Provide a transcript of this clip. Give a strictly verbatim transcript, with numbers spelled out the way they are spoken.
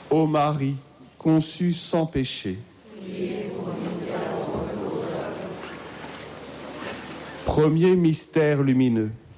Ô Marie, conçue sans péché. Premier mystère lumineux.